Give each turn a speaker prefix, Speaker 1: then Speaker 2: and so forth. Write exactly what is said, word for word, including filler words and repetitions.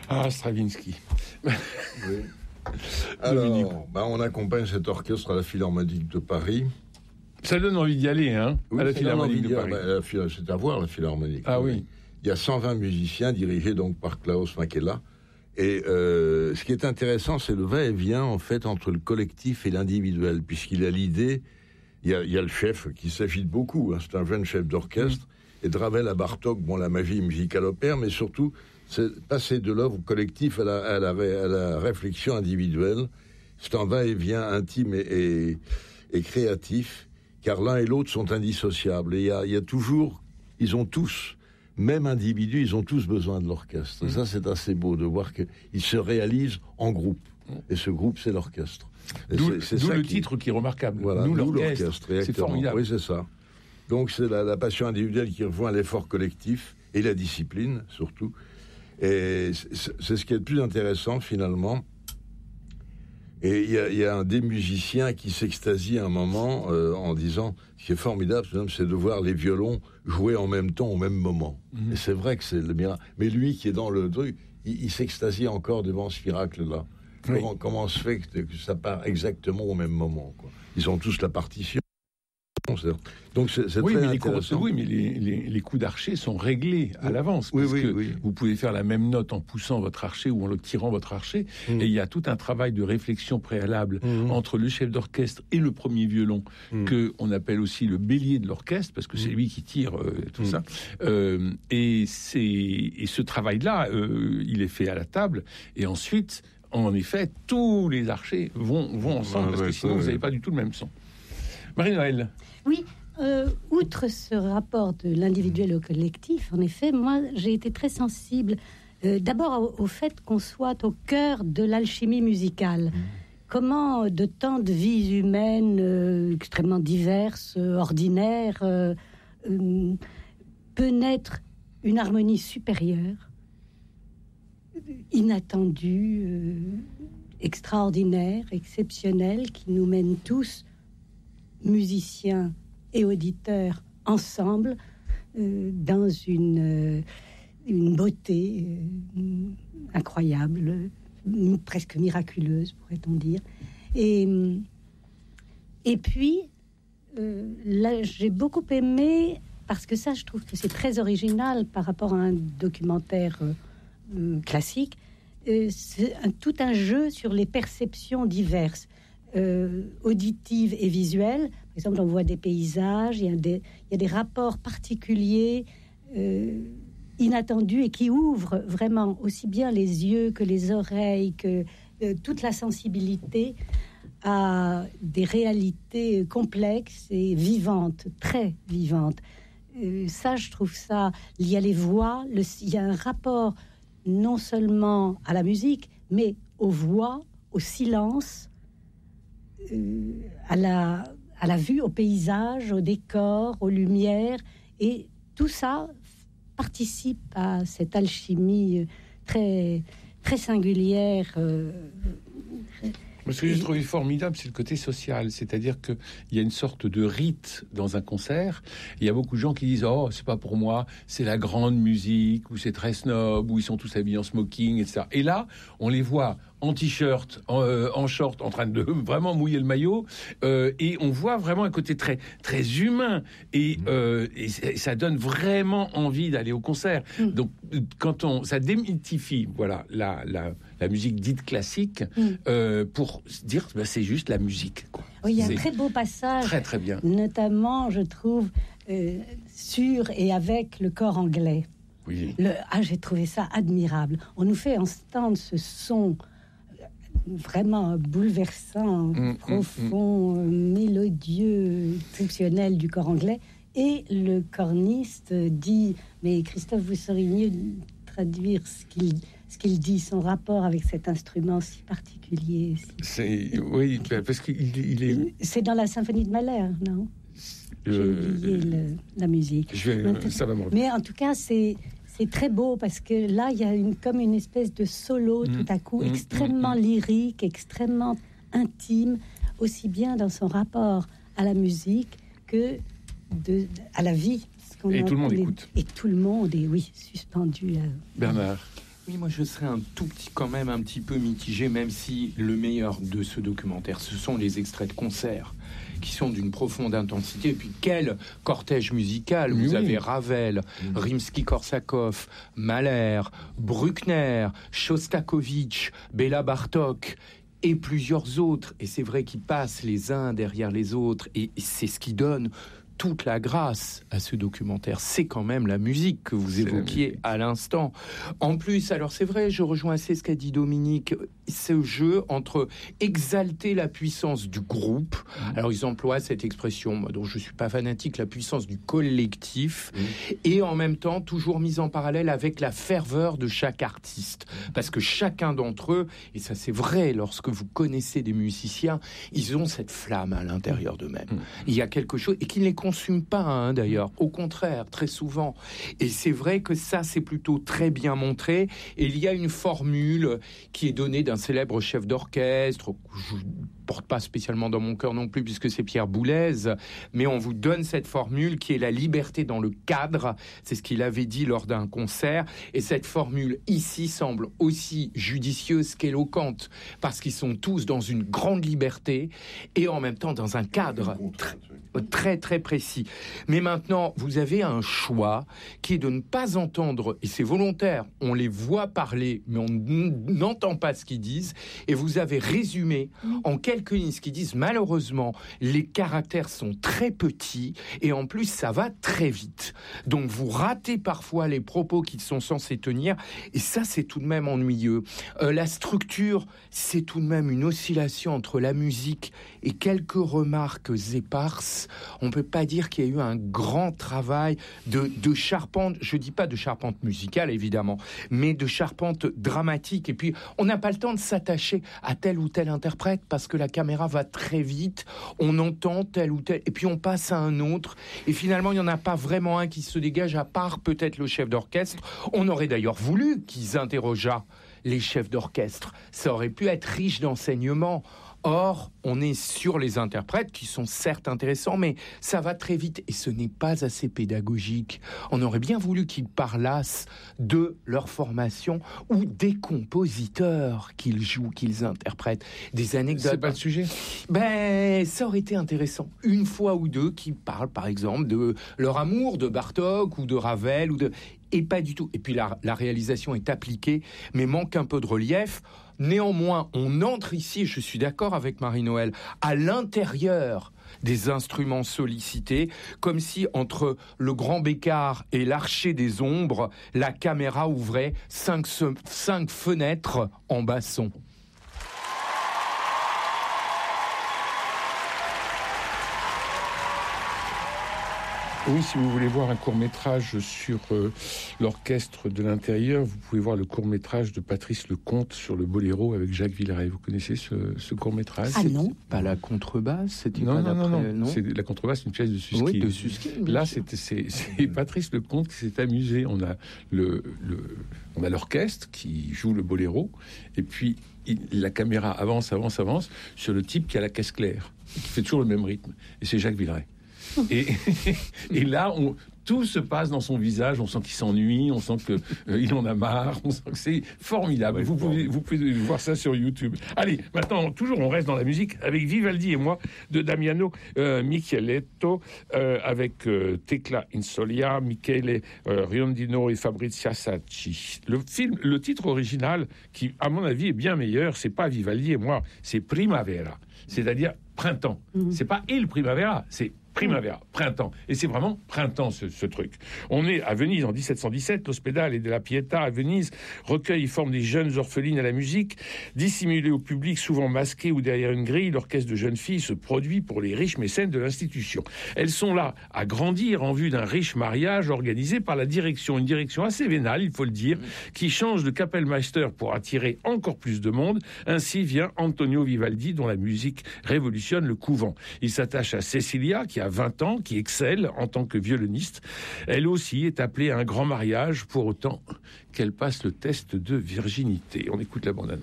Speaker 1: Ah, Stravinsky.
Speaker 2: Oui. Alors, bah, on accompagne cet orchestre à la Philharmonique de Paris.
Speaker 1: Ça donne envie d'y aller, hein,
Speaker 2: oui,
Speaker 1: à la Philharmonique de Paris.
Speaker 2: Bah, c'est à voir, la Philharmonique.
Speaker 1: Ah oui. oui.
Speaker 2: Il y a cent vingt musiciens dirigés donc par Klaus Makela. Et euh, ce qui est intéressant, c'est le va-et-vient, en fait, entre le collectif et l'individuel, puisqu'il a l'idée, il y a, il y a le chef qui s'agite beaucoup, hein, c'est un jeune chef d'orchestre, mmh. et de Ravel à Bartók, bon, la magie musicale opère, mais surtout, c'est passer de l'œuvre collective à la, à la, à la réflexion individuelle. C'est un va-et-vient intime et, et, et créatif, car l'un et l'autre sont indissociables. Et il y a, il y a toujours, ils ont tous, même individus, ils ont tous besoin de l'orchestre. Mmh. Ça, c'est assez beau de voir qu'ils se réalisent en groupe. Et ce groupe, c'est l'orchestre. Et
Speaker 1: d'où
Speaker 2: c'est, c'est
Speaker 1: d'où
Speaker 2: ça
Speaker 1: le
Speaker 2: qui...
Speaker 1: titre qui est remarquable.
Speaker 2: Voilà,
Speaker 1: nous,
Speaker 2: nous
Speaker 1: l'orchestre.
Speaker 2: l'orchestre.
Speaker 1: C'est formidable.
Speaker 2: Oui, c'est ça. Donc, c'est la, la passion individuelle qui rejoint l'effort collectif et la discipline, surtout. Et c'est, c'est ce qui est le plus intéressant, finalement. Et il y, y a un des musiciens qui s'extasie à un moment euh, en disant, ce qui est formidable, c'est de voir les violons jouer en même temps, au même moment. Mmh. Et c'est vrai que c'est le miracle. Mais lui qui est dans le truc, il, il s'extasie encore devant ce miracle-là. Oui. Comment, comment se fait que, que ça part exactement au même moment, quoi. Ils ont tous la partition. Donc c'est, c'est
Speaker 1: oui,
Speaker 2: très
Speaker 1: mais
Speaker 2: intéressant.
Speaker 1: Les coups, oui, mais les, les, les coups d'archet sont réglés à l'avance.
Speaker 2: Oui,
Speaker 1: parce
Speaker 2: oui,
Speaker 1: que
Speaker 2: oui.
Speaker 1: vous pouvez faire la même note en poussant votre archet ou en le tirant votre archet. Mmh. Et il y a tout un travail de réflexion préalable mmh. entre le chef d'orchestre et le premier violon, mmh. qu'on appelle aussi le bélier de l'orchestre, parce que c'est lui qui tire euh, tout mmh. ça. Euh, et, c'est, et ce travail-là, euh, il est fait à la table. Et ensuite, en effet, tous les archers vont, vont ensemble, ah, parce ouais, que sinon, vous n'avez pas du tout le même son. Marie-Noël.
Speaker 3: Oui, euh, outre ce rapport de l'individuel au collectif, en effet, moi, j'ai été très sensible euh, d'abord au, au fait qu'on soit au cœur de l'alchimie musicale. Mmh. Comment de tant de vies humaines euh, extrêmement diverses, euh, ordinaires, euh, euh, peut naître une harmonie supérieure, inattendue, euh, extraordinaire, exceptionnelle, qui nous mène tous, musiciens et auditeurs, ensemble, euh, dans une, euh, une beauté euh, incroyable, euh, presque miraculeuse, pourrait-on dire. Et, et puis, euh, là, j'ai beaucoup aimé, parce que ça, je trouve que c'est très original par rapport à un documentaire euh, euh, classique, euh, c'est un, tout un jeu sur les perceptions diverses. Euh, auditives et visuelles. Par exemple, on voit des paysages, il y a des, il y a des rapports particuliers, euh, inattendus, et qui ouvrent vraiment aussi bien les yeux que les oreilles, que euh, toute la sensibilité à des réalités complexes et vivantes, très vivantes. Euh, ça, je trouve ça... Il y a les voix, le, il y a un rapport non seulement à la musique, mais aux voix, au silence, Euh, à la, à la vue, au paysage, au décor, aux lumières, et tout ça participe à cette alchimie très, très singulière. Euh,
Speaker 1: Ce que j'ai trouvé formidable, c'est le côté social, c'est-à-dire qu'il y a une sorte de rite dans un concert. Il y a beaucoup de gens qui disent « Oh, c'est pas pour moi, c'est la grande musique, ou c'est très snob, ou ils sont tous habillés en smoking, et cetera » Et là, on les voit en t-shirt, en, euh, en short, en train de vraiment mouiller le maillot, euh, et on voit vraiment un côté très, très humain, et, euh, et ça donne vraiment envie d'aller au concert. Mm. Donc, quand on, ça démystifie, voilà, la, la, la musique dite classique, mm. euh, pour se dire, bah, c'est juste la musique, quoi.
Speaker 3: Oui, il y a
Speaker 1: c'est
Speaker 3: un très beau passage,
Speaker 1: très très bien,
Speaker 3: notamment, je trouve, euh, sur et avec le corps anglais.
Speaker 1: Oui.
Speaker 3: Le, ah, j'ai trouvé ça admirable. On nous fait entendre ce son vraiment bouleversant, mmh, profond, mmh, mélodieux, exceptionnel du corps anglais. Et le corniste dit, mais Christophe, vous sauriez mieux traduire ce qu'il, ce qu'il dit, son rapport avec cet instrument si particulier. Si...
Speaker 1: C'est, oui, parce qu'il il est...
Speaker 3: C'est dans la symphonie de Mahler, non ?
Speaker 1: euh...
Speaker 3: J'ai oublié le, la musique.
Speaker 1: Je vais, ça va me
Speaker 3: mais en tout cas, c'est... C'est très beau parce que là, il y a une, comme une espèce de solo tout à coup, mmh, extrêmement mmh, lyrique, extrêmement intime, aussi bien dans son rapport à la musique que de, à la vie.
Speaker 1: Et tout le monde
Speaker 3: les,
Speaker 1: écoute.
Speaker 3: Et tout le monde est, oui, suspendu. À...
Speaker 1: Bernard.
Speaker 4: Oui, moi je serais un tout petit, quand même un petit peu mitigé, même si le meilleur de ce documentaire, ce sont les extraits de concerts qui sont d'une profonde intensité. Et puis quel cortège musical! Vous oui. avez Ravel, mmh. Rimsky-Korsakov, Mahler, Bruckner, Shostakovich, Béla Bartók et plusieurs autres. Et c'est vrai qu'ils passent les uns derrière les autres. Et c'est ce qui donne toute la grâce à ce documentaire. C'est quand même la musique que vous c'est évoquiez à l'instant. En plus, alors c'est vrai, je rejoins assez ce qu'a dit Dominique, ce jeu entre exalter la puissance du groupe, mmh. alors ils emploient cette expression, moi, dont je ne suis pas fanatique, la puissance du collectif, mmh. et en même temps, toujours mise en parallèle avec la ferveur de chaque artiste. Parce que chacun d'entre eux, et ça c'est vrai, lorsque vous connaissez des musiciens, ils ont cette flamme à l'intérieur d'eux-mêmes. Mmh. Il y a quelque chose, et qui ne les consume pas, hein, d'ailleurs. Au contraire, très souvent. Et c'est vrai que ça, c'est plutôt très bien montré. Et il y a une formule qui est donnée d'un célèbre chef d'orchestre, que je ne porte pas spécialement dans mon cœur non plus, puisque c'est Pierre Boulez, mais on vous donne cette formule qui est la liberté dans le cadre. C'est ce qu'il avait dit lors d'un concert. Et cette formule, ici, semble aussi judicieuse qu'éloquente, parce qu'ils sont tous dans une grande liberté et en même temps dans un cadre très, très, très précis. Mais maintenant, vous avez un choix qui est de ne pas entendre, et c'est volontaire, on les voit parler, mais on n'entend pas ce qu'ils disent, et vous avez résumé en quelques lignes ce qu'ils disent. Malheureusement, les caractères sont très petits, et en plus, ça va très vite. Donc, vous ratez parfois les propos qu'ils sont censés tenir, et ça, c'est tout de même ennuyeux. Euh, la structure, c'est tout de même une oscillation entre la musique et quelques remarques éparses. On ne peut pas dire qu'il y a eu un grand travail de, de charpente, je ne dis pas de charpente musicale évidemment, mais de charpente dramatique. Et puis, on n'a pas le temps de s'attacher à tel ou tel interprète parce que la caméra va très vite, on entend tel ou tel, et puis on passe à un autre. Et finalement, il n'y en a pas vraiment un qui se dégage, à part peut-être le chef d'orchestre. On aurait d'ailleurs voulu qu'ils interrogeaient les chefs d'orchestre. Ça aurait pu être riche d'enseignements. Or, on est sur les interprètes qui sont certes intéressants, mais ça va très vite et ce n'est pas assez pédagogique. On aurait bien voulu qu'ils parlassent de leur formation ou des compositeurs qu'ils jouent, qu'ils interprètent. Des anecdotes.
Speaker 1: C'est pas le sujet.
Speaker 4: Ben, ça aurait été intéressant. Une fois ou deux qui parlent, par exemple, de leur amour de Bartók ou de Ravel ou de... Et pas du tout. Et puis la, la réalisation est appliquée, mais manque un peu de relief. Néanmoins, on entre ici, je suis d'accord avec Marie-Noëlle, à l'intérieur des instruments sollicités, comme si entre le Grand Bécard et l'Archer des Ombres, la caméra ouvrait cinq, cinq fenêtres en basson.
Speaker 1: Oui, si vous voulez voir un court-métrage sur euh, l'orchestre de l'intérieur, vous pouvez voir le court-métrage de Patrice Lecomte sur le boléro avec Jacques Villeray. Vous connaissez ce, ce court-métrage?
Speaker 3: Ah non.
Speaker 4: Pas la contrebasse, c'était
Speaker 1: non,
Speaker 4: pas
Speaker 1: non, non, non,
Speaker 4: non.
Speaker 1: C'est, la contrebasse, c'est une pièce de Suski.
Speaker 4: Oui, de Suski.
Speaker 1: Là, c'était, c'est, c'est Patrice Lecomte qui s'est amusé. On a le, le, on a l'orchestre qui joue le boléro, et puis il, la caméra avance, avance, avance sur le type qui a la caisse claire, qui fait toujours le même rythme. Et c'est Jacques Villeray. Et, et là, on, tout se passe dans son visage. On sent qu'il s'ennuie, on sent qu'il euh, en a marre, on sent que c'est formidable. Ouais, vous, pouvez, vous pouvez voir ça sur YouTube. Allez, maintenant, toujours, on reste dans la musique avec Vivaldi et moi, de Damiano euh, Micheletto, euh, avec euh, Tecla Insolia, Michele euh, Riondino et Fabrizia Sacchi. Le film, le titre original, qui, à mon avis, est bien meilleur, c'est pas Vivaldi et moi, c'est Primavera, c'est-à-dire printemps. Mmh. C'est pas Il Primavera, c'est Primavera, printemps. Et c'est vraiment printemps, ce, ce truc. On est à Venise en dix-sept cent dix-sept. L'Ospedale della Pietà à Venise recueille et forme des jeunes orphelines à la musique. Dissimulés au public, souvent masqués ou derrière une grille, l'orchestre de jeunes filles se produit pour les riches mécènes de l'institution. Elles sont là à grandir en vue d'un riche mariage organisé par la direction. Une direction assez vénale, il faut le dire, qui change de Kapellmeister pour attirer encore plus de monde. Ainsi vient Antonio Vivaldi, dont la musique révolutionne le couvent. Il s'attache à Cecilia, qui a vingt ans, qui excelle en tant que violoniste. Elle aussi est appelée à un grand mariage, pour autant qu'elle passe le test de virginité. On écoute la bande-annonce.